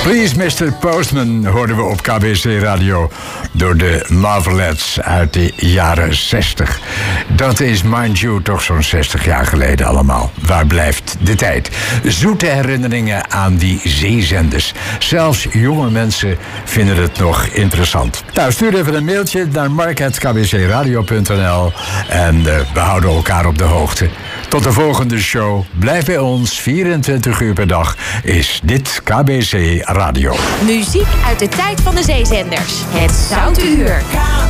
Please Mr. Postman hoorden we op KBC Radio door de Marvelettes uit de jaren 60. Dat is, mind you, toch zo'n 60 jaar geleden allemaal. Waar blijft de tijd? Zoete herinneringen aan die zeezenders. Zelfs jonge mensen vinden het nog interessant. Nou, stuur even een mailtje naar mark@kbcradio.nl en we houden elkaar op de hoogte. Tot de volgende show. Blijf bij ons, 24 uur per dag is dit KBC Radio. Muziek uit de tijd van de zeezenders. Het Zoute Uur.